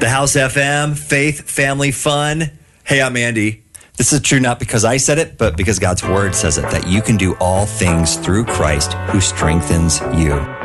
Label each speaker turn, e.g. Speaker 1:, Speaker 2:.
Speaker 1: The House FM, faith, family, fun. Hey, I'm Andy.
Speaker 2: This is true not because I said it, but because God's word says it, that you can do all things through Christ who strengthens you.